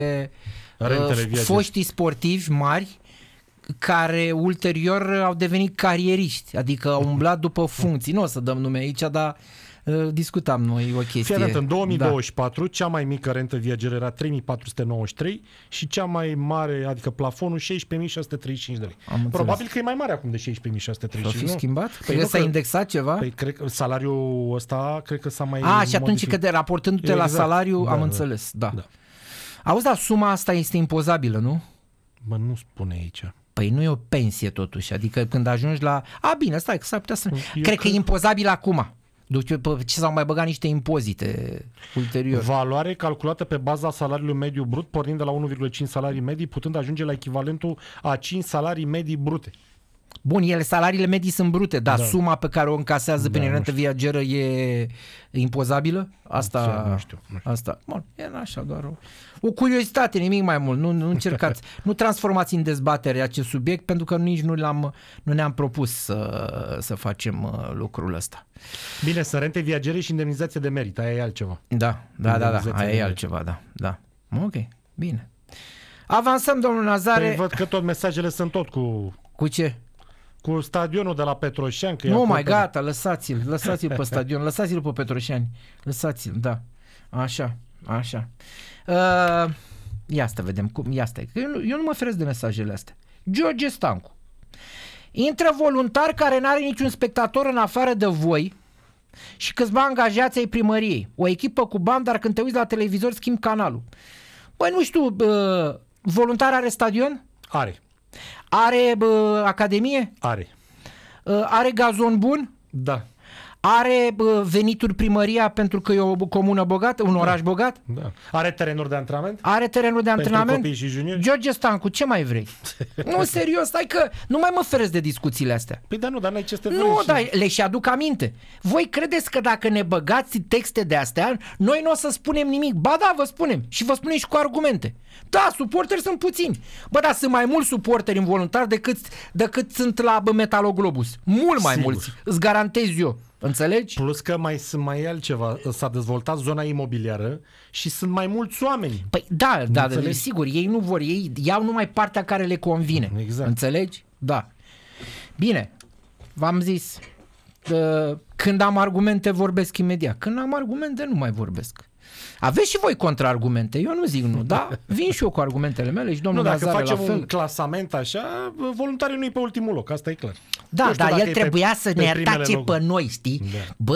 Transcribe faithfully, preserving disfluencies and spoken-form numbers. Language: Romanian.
uh, foștii sportivi mari care ulterior au devenit carieriști, adică au umblat după funcții. Nu o să dăm nume aici, dar uh, discutam noi o chestie. Fii atent, în două mii douăzeci și patru, da. Cea mai mică rentă viager era trei mii patru sute nouăzeci și trei și cea mai mare, adică plafonul, șaisprezece mii șase sute treizeci și cinci de lei. Am Probabil înțeles. Că e mai mare acum de șaisprezece mii șase sute treizeci și cinci. S-a fi schimbat? Păi că s-a indexat ceva? Păi cred că salariul ăsta, cred că s-a mai... A, și atunci că de raportându-te exact. La salariu, da, am da. înțeles, da. da. Auzi, dar suma asta este impozabilă, nu? Bă, nu spune aici. Păi nu e o pensie totuși, adică când ajungi la... A, bine, stai, că s-ar putea să... Eu cred că e impozabil acum. După ce s-au mai băgat niște impozite ulterior. Valoare calculată pe baza salariului mediu brut, pornind de la unu virgulă cinci salarii medii, putând ajunge la echivalentul a cinci salarii medii brute. Bun, ele, salariile medii sunt brute, dar da. Suma pe care o încasează da, prin rentă viageră e impozabilă? Asta, nu știu, nu știu. Asta. Bun, e așa doar o, o curiozitate, nimic mai mult. Nu, nu încercați, nu transformați în dezbatere acest subiect, pentru că nici nu, l-am, nu ne-am propus să, să facem lucrul ăsta. Bine, să rente viagere și indemnizație de merit, aia e altceva. Da, da, da, da, aia e altceva, da, da. Ok, bine. Avansăm, domnul Nazare. Păi văd că tot mesajele sunt tot cu... Cu ce? Cu stadionul de la Petroșani. Că nu mai, gata, lăsați-l, lăsați-l pe stadion, lăsați-l pe Petroșani, lăsați-l, da, așa, așa. Uh, ia să vedem, cum, ia stai, eu nu, eu nu mă feresc de mesajele astea. George Stancu. Intră voluntar care n-are niciun spectator în afară de voi și câțiva angajați ai primăriei. O echipă cu bani, dar când te uiți la televizor schimbi canalul. Băi, nu știu, uh, voluntar are stadion? Are. Are bă, academie? Are. Are gazon bun? Da. Are bă, venituri primăria pentru că e o comună bogată, un oraș da. bogat? Da. Are terenuri de antrenament? Are terenuri de antrenament? Pentru copii și juniori? George Stancu, ce mai vrei? Nu, serios, stai că nu mai mă feresc de discuțiile astea. Păi da, nu, dar n-ai ce să te Nu, și... dar le și aduc aminte. Voi credeți că dacă ne băgați texte de astea, noi nu o să spunem nimic? Ba da, vă spunem. Și vă spunem și cu argumente. Da, suporteri sunt puțini. Bă, dar sunt mai mulți suporteri involuntari decât, decât sunt la Metaloglobus. Mult mai Sigur. mulți. Îți garantez eu. Înțelegi? Plus că mai sunt mai altceva. S-a dezvoltat zona imobiliară și sunt mai mulți oameni. Păi da, da, da, sigur, ei nu vor, ei iau numai partea care le convine. Exact. Înțelegi? Da. Bine, v-am zis, când am argumente vorbesc imediat. Când am argumente nu mai vorbesc. Aveți și voi contraargumente, eu nu zic nu, da? Vin și eu cu argumentele mele și domnul Nazare la fel. Nu, dacă facem un clasament așa, voluntariul nu e pe ultimul loc, asta e clar. Da, dar el trebuia pe, să ne atace pe noi, știi? Da. Bă,